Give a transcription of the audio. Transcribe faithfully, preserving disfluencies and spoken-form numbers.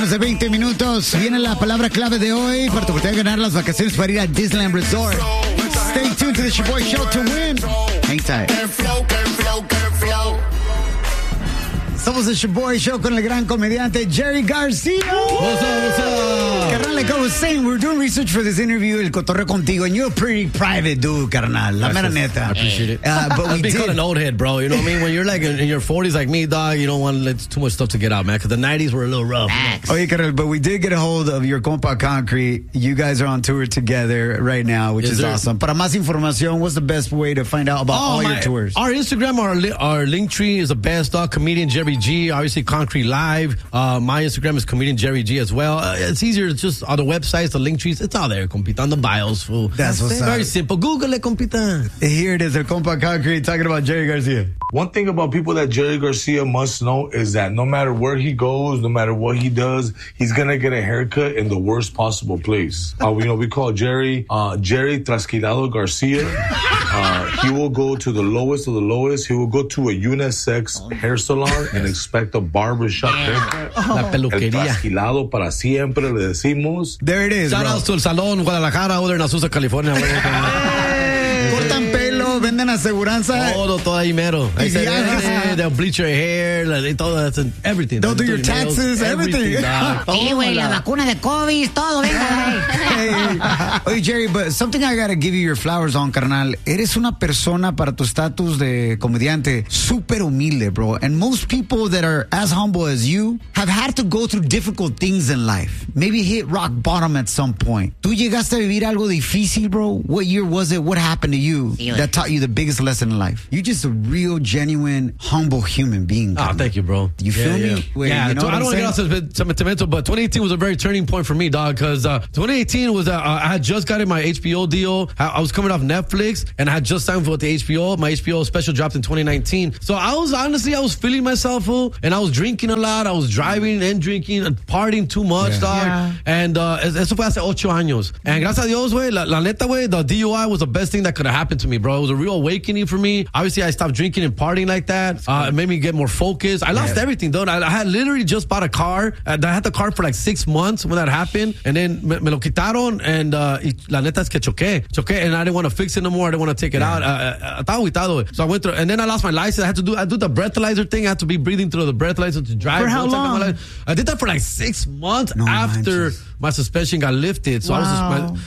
De veinte minutos, viene la palabra clave de hoy para tu oportunidad de ganar las vacaciones para ir a Disneyland Resort. Stay tuned to the Shaboy Show to win. Hang tight. Somos el Shaboy Show con el gran comediante Jerry Garcia. What's up, what's up? Carnal, like I was saying, we're doing research for this interview, el cotorreo contigo, and you're a pretty private dude, carnal. La mera neta. I appreciate it. Uh, but we I've been did. called an old head, bro. You know what I mean? When you're like in, in your forties like me, dog, you don't want to let too much stuff to get out, man. Because the nineties were a little rough. Oh, yeah, carnal, but we did get a hold of your compa Concrete. You guys are on tour together right now, which Yes, is sir. awesome. Para más información, what's the best way to find out about Oh, all my, your tours? Our Instagram, our li- our link tree is the best, dog. Comedian Jerry G, obviously Concrete Live. Uh, my Instagram is Comedian Jerry G as well. Uh, it's easier. It's just on the websites, the link trees. It's all there, compita, on the bios, fool. That's what's Very up. simple. Google it, compita. Here it is, el compa Concrete talking about Jerry Garcia. One thing about people that Jerry Garcia must know is that no matter where he goes, no matter what he does, he's gonna get a haircut in the worst possible place. Uh, you know, we call Jerry uh, Jerry Trasquilado Garcia. Uh, he will go to the lowest of the lowest. He will go to a unisex hair salon and expect a barbershop haircut. La El peluquería. trasquilado para siempre, le decimos. There it is, Shout bro. outs to El Salón, Guadalajara, over there in Azusa, California. Cortan pelo, venden aseguranza. Todo, todo ahí mero. Ahí Y se viajes. vende, they'll bleach your hair, like, todo, that's an- everything. They'll do your your nails, taxes, everything. dog. Sí, güey, la vacuna de COVID, todo, venga, güey. Hey. Oye, Jerry, but something I gotta give you your flowers on, carnal. Eres una persona para tu estatus de comediante súper humilde, bro. And most people that are as humble as you have had to go through difficult things in life. Maybe hit rock bottom at some point. ¿Tú llegaste a vivir algo difícil, bro? What year was it? What happened to you Sí, güey. that taught you the biggest lesson in life? You're just a real, genuine, humble human being. Oh, carnal. thank you, bro. You feel yeah, me? Yeah, Wait, yeah you know so what I I'm don't want to get saying? off sentimental, but twenty eighteen was a very turning point for me, dog, because uh, twenty eighteen was, uh, I had just gotten my H B O deal. I, I was coming off Netflix, and I had just signed with the H B O. My H B O special dropped in twenty nineteen. So I was, honestly, I was feeling myself, fool, and I was drinking a lot. I was driving and drinking and partying too much, Yeah. dog. Yeah. And uh, eso fue hace ocho años. And gracias a Dios, güey, la, la neta, güey, the D U I was the best thing that could have happened to me, bro. It was a real awakening for me. Obviously, I stopped drinking and partying like that. Uh, it made me get more focused. I lost Yeah. everything, though. I, I had literally just bought a car. I, I had the car for like six months when that happened. And then me, me lo quitaron. And uh, y la neta es que choqué. Choqué. And I didn't want to fix it no more. I didn't want to take it out. Uh, uh, estaba agüitado, güey. So I went through. And then I lost my license. I had to do I do the breathalyzer thing. I had to be breathing through the breathalyzer to drive. For how One time in my long? life. I did that for like six months No after manches. my suspension got lifted. So I was Wow. just, my,